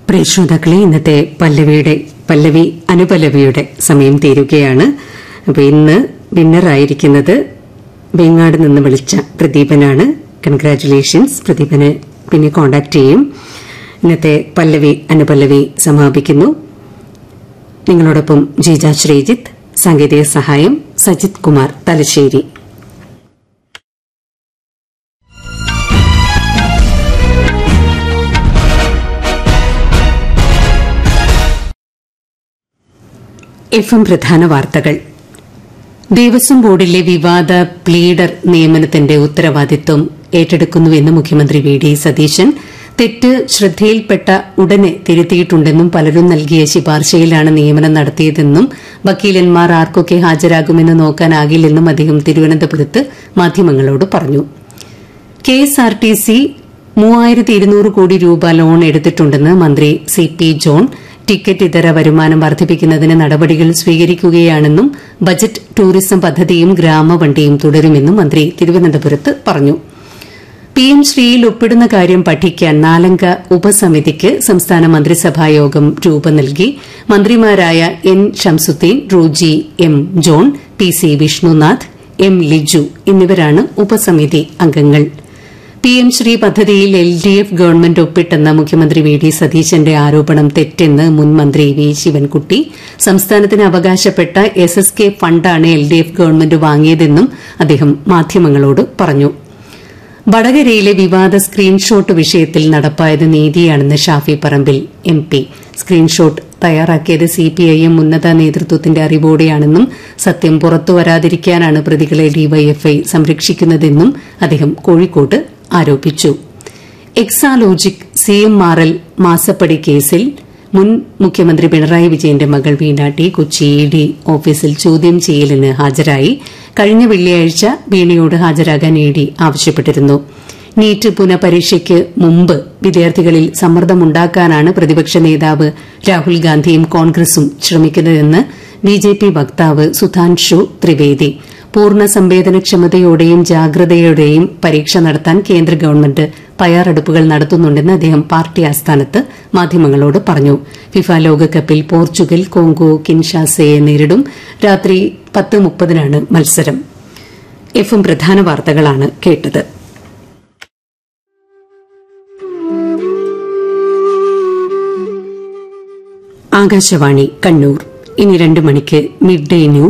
പ്രിയ ശ്രോതാക്കളെ, ഇന്നത്തെ പല്ലവി അനുപല്ലവിയുടെ സമയം തീരുകയാണ്. അപ്പോൾ ഇന്ന് വിന്നറായിരിക്കുന്നത് വെങ്ങാട് നിന്ന് വിളിച്ച പ്രദീപനാണ്. കൺഗ്രാറ്റുലേഷൻസ്. പ്രദീപനെ പിന്നെ കോൺടാക്ട് ചെയ്യും. ഇന്നത്തെ പല്ലവി അനുപല്ലവി സമാപിക്കുന്നു. നിങ്ങളോടൊപ്പം ജീജ ശ്രീജിത്ത്, സാങ്കേതിക സഹായം സജിത് കുമാർ തലശ്ശേരി. എഫ്എം പ്രധാന വാർത്തകൾ. ദേവസ്വം ബോർഡിലെ വിവാദ പ്ലീഡർ നിയമനത്തിന്റെ ഉത്തരവാദിത്വം ഏറ്റെടുക്കുന്നുവെന്ന് മുഖ്യമന്ത്രി വി ഡി സതീശൻ. തെറ്റ് ശ്രദ്ധയിൽപ്പെട്ട ഉടനെ തിരുത്തിയിട്ടുണ്ടെന്നും പലരും നൽകിയ ശുപാർശയിലാണ് നിയമനം നടത്തിയതെന്നും വക്കീലന്മാർ ആർക്കൊക്കെ ഹാജരാകുമെന്ന് നോക്കാനാകില്ലെന്നും അദ്ദേഹം തിരുവനന്തപുരത്ത് മാധ്യമങ്ങളോട് പറഞ്ഞു. കെഎസ്ആർടിസി 3200 കോടി രൂപ ലോൺ എടുത്തിട്ടുണ്ടെന്ന് മന്ത്രി സി പി ജോൺ. ടിക്കറ്റ് ഇതര വരുമാനം വർദ്ധിപ്പിക്കുന്നതിന് നടപടികൾ സ്വീകരിക്കുകയാണെന്നും ബജറ്റ് ടൂറിസം പദ്ധതിയും ഗ്രാമവണ്ടിയും തുടരുമെന്നും മന്ത്രി തിരുവനന്തപുരത്ത് പറഞ്ഞു. പിഎം ശ്രീയിൽ ഒപ്പിടുന്ന കാര്യം പഠിക്കാൻ 4-അംഗ ഉപസമിതിക്ക് സംസ്ഥാന മന്ത്രിസഭായോഗം രൂപം നൽകി. മന്ത്രിമാരായ N Shamsuddin, Roji M John, P C Vishnunath, M Liju എന്നിവരാണ് ഉപസമിതി അംഗങ്ങൾ. പിഎം ശ്രീ പദ്ധതിയിൽ എൽഡിഎഫ് ഗവൺമെന്റ് ഒപ്പിട്ടെന്ന മുഖ്യമന്ത്രി വി ഡി സതീശന്റെ ആരോപണം തെറ്റെന്ന് മുൻ മന്ത്രി വി ശിവൻകുട്ടി. സംസ്ഥാനത്തിന് അവകാശപ്പെട്ട എസ്എസ്കെ ഫണ്ടാണ് എൽഡിഎഫ് ഗവൺമെന്റ് വാങ്ങിയതെന്നും അദ്ദേഹം മാധ്യമങ്ങളോട് പറഞ്ഞു. വടകരയിലെ വിവാദ സ്ക്രീൻഷോട്ട് വിഷയത്തിൽ നടപ്പായത് നീതിയാണെന്ന് ഷാഫി പറമ്പിൽ എംപി. സ്ക്രീൻഷോട്ട് തയ്യാറാക്കിയത് സിപിഐഎം ഉന്നത നേതൃത്വത്തിന്റെ അറിവോടെയാണെന്നും സത്യം പുറത്തുവരാതിരിക്കാനാണ് പ്രതികളെ ഡിവൈഎഫ്ഐ സംരക്ഷിക്കുന്നതെന്നും അദ്ദേഹം കോഴിക്കോട്ട് ആരോപിച്ചു. എക്സാലോജിക് സിഎംആർഎൽ മാസപ്പടി കേസിൽ മുൻ മുഖ്യമന്ത്രി പിണറായി വിജയന്റെ മകൾ വീണ ടി കൊച്ചി ഇഡി ഓഫീസിൽ ചോദ്യം ചെയ്യലിന് ഹാജരായി. കഴിഞ്ഞ വെള്ളിയാഴ്ച വീണയോട് ഹാജരാകാൻ ഇഡി ആവശ്യപ്പെട്ടിരുന്നു. നീറ്റ് പുനഃപരീക്ഷയ്ക്ക് മുമ്പ് വിദ്യാർത്ഥികളിൽ സമ്മർദ്ദമുണ്ടാക്കാനാണ് പ്രതിപക്ഷ നേതാവ് രാഹുൽ ഗാന്ധിയും കോൺഗ്രസും ശ്രമിക്കുന്നതെന്ന് ബിജെപി വക്താവ് സുധാൻഷു ത്രിവേദി. പൂർണ്ണ സംവേദനക്ഷമതയോടെയും ജാഗ്രതയോടെയും പരീക്ഷ നടത്താൻ കേന്ദ്ര ഗവൺമെന്റ് തയ്യാറെടുപ്പുകൾ നടത്തുന്നുണ്ടെന്ന് അദ്ദേഹം പാർട്ടി ആസ്ഥാനത്ത് മാധ്യമങ്ങളോട് പറഞ്ഞു. ഫിഫ ലോകകപ്പിൽ പോർച്ചുഗൽ കോങ്കോ കിൻഷാസയെ നേരിടും. രാത്രി 10:30 മത്സരം. എഫ്എം പ്രധാന വാർത്തകളാണ് കേട്ടത്. ആകാശവാണി കണ്ണൂർ. ഇനി 2 മണിക്ക് മിഡ് ഡേ ന്യൂസ്.